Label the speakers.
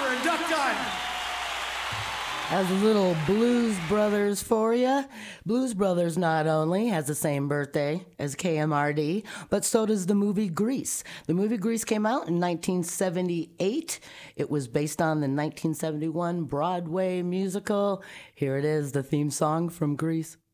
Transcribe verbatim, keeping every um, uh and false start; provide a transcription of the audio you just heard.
Speaker 1: for Duck Done.
Speaker 2: As a little Blues Brothers for you. Blues Brothers not only has the same birthday as K M R D, but so does the movie Grease. The movie Grease came out in nineteen seventy-eight. It was based on the nineteen seventy-one Broadway musical. Here it is, the theme song from Grease.